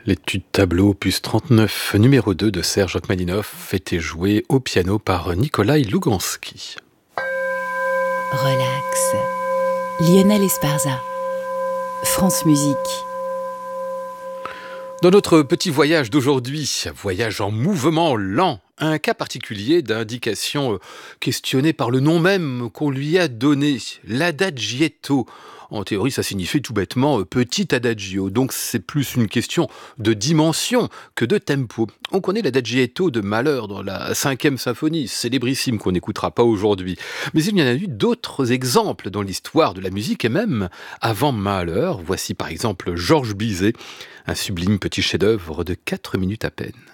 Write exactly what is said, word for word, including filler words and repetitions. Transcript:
L'étude tableau opus trente-neuf, numéro deux de Serge Rachmaninoff, était jouée au piano par Nikolai Louganski. Relax. Lionel Esparza. France Musique. Dans notre petit voyage d'aujourd'hui, voyage en mouvement lent, un cas particulier d'indication questionnée par le nom même qu'on lui a donné, l'adagietto. En théorie, ça signifie tout bêtement petit adagio, donc c'est plus une question de dimension que de tempo. On connaît l'adagietto de Mahler dans la cinquième symphonie, célébrissime qu'on n'écoutera pas aujourd'hui. Mais il y en a eu d'autres exemples dans l'histoire de la musique et même avant Mahler. Voici par exemple Georges Bizet, un sublime petit chef-d'œuvre de quatre minutes à peine.